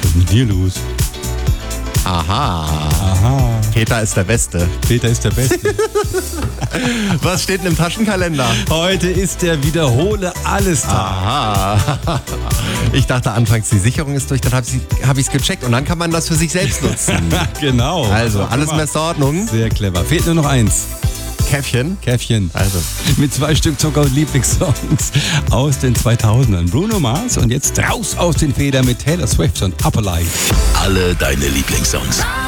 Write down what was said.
ist mit dir los? Aha. Peter ist der Beste. Peter ist der Beste. Was steht denn im Taschenkalender? Heute ist der Wiederhole alles Tag. Aha. Ich dachte anfangs, die Sicherung ist durch, dann hab ich es gecheckt und dann kann man das für sich selbst nutzen. Genau. Also, alles in bester Ordnung. Sehr clever. Fehlt nur noch eins. Käffchen. Also. Mit 2 Stück Zucker und Lieblingssongs aus den 2000ern. Bruno Mars und jetzt raus aus den Federn mit Taylor Swift und Upper Light. Alle deine Lieblingssongs.